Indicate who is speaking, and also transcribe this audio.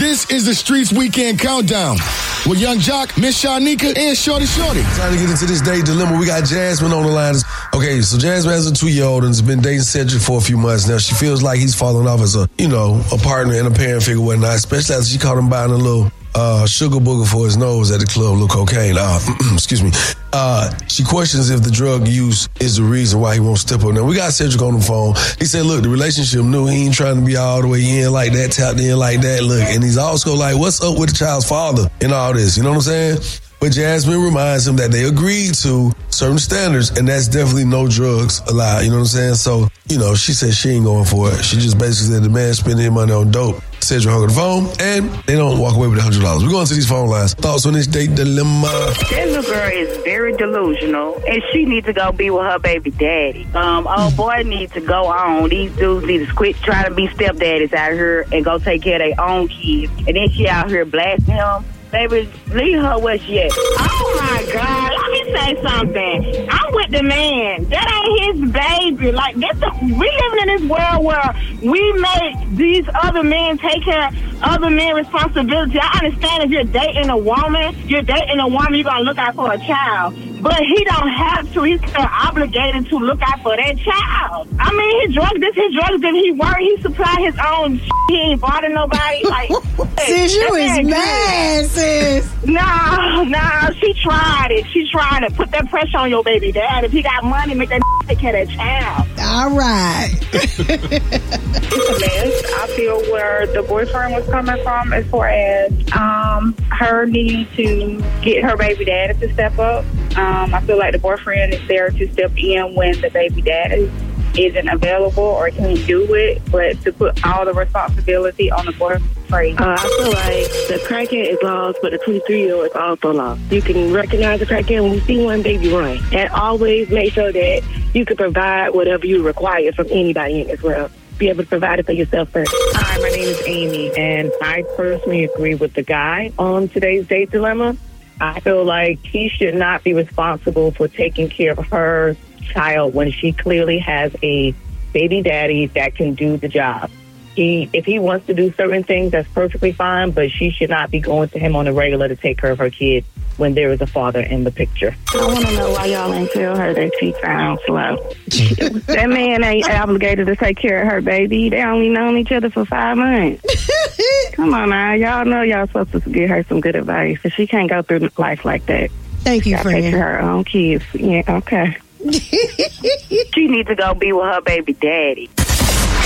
Speaker 1: This is the Streets Weekend Countdown with Young Jock, Miss Shanika, and Shorty.
Speaker 2: Trying to get into this date dilemma. We got Jasmine on the line. Okay, so Jasmine has a 2-year-old and has been dating Cedric for a few months now. She feels like he's falling off as a partner and a parent figure, whatnot, especially after she caught him buying a little sugar booger for his nose at the club, a little cocaine. Excuse me. She questions if the drug use is the reason why he won't step up. Now, we got Cedric on the phone. He said, look, the relationship new. He ain't trying to be all the way in like that, tapped in like that. Look, and he's also like, what's up with the child's father in all this? You know what I'm saying? But Jasmine reminds him that they agreed to certain standards, and that's definitely no drugs allowed. You know what I'm saying? So, she said she ain't going for it. She just basically said the man spending his money on dope. Cedric hung up the phone, and they don't walk away with $100. We're going to these phone lines. Thoughts on this date dilemma?
Speaker 3: That little girl is very delusional, and she needs to go be with her baby daddy. Old boy needs to go on. These dudes need to quit trying to be stepdaddies out here and go take care of their own kids. And then she out here blasting him. Baby, leave her where she at.
Speaker 4: Oh, my God. Let me say something. I'm with the man. That ain't his baby. Like, we living in this world where we make these other men take care of other men's responsibility. I understand if you're dating a woman, you're going to look out for a child. But he don't have to. He's obligated to look out for that child. I mean, his drugs, if he work, he supply his own shit. He ain't bothering nobody. Like,
Speaker 5: sis, you is mad, sis.
Speaker 4: No, she tried it. She tried to put that pressure on your baby dad. If he got money, make that take care of that child.
Speaker 5: All right.
Speaker 3: It's a mess. I feel where the boyfriend was coming from as far as her needing to get her baby daddy to step up. I feel like the boyfriend is there to step in when the baby daddy isn't available or can't do it, but to put all the responsibility on the boyfriend.
Speaker 6: I feel like the crackhead is lost, but the 23-year-old is also lost. You can recognize the crackhead when you see one, baby, run. And always make sure that you can provide whatever you require from anybody in this world. Be able to provide it for yourself first.
Speaker 7: Hi, my name is Amy, and I personally agree with the guy on today's date dilemma. I feel like he should not be responsible for taking care of her child when she clearly has a baby daddy that can do the job. If he wants to do certain things, that's perfectly fine, but she should not be going to him on a regular to take care of her kid when there is a father in the picture.
Speaker 3: I want to know why y'all ain't tell her that she sounds slow. That man ain't obligated to take care of her baby. They only known each other for 5 months. Come on now. Y'all know y'all supposed to give her some good advice. She can't go through life like that.
Speaker 5: Thank you, friend.
Speaker 3: Take care of her own kids. Yeah, okay. She needs to go be with her baby daddy.